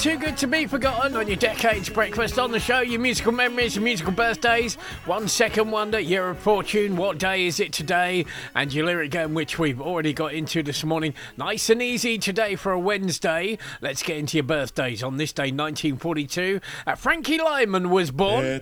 Too Good To Be Forgotten on your Decades Breakfast. On the show, your musical memories, your musical birthdays, 1 Second Wonder, Year of Fortune, what day is it today, and your lyric game, which we've already got into this morning. Nice and easy today for a Wednesday. Let's get into your birthdays. On this day, 1942, Frankie Lyman was born.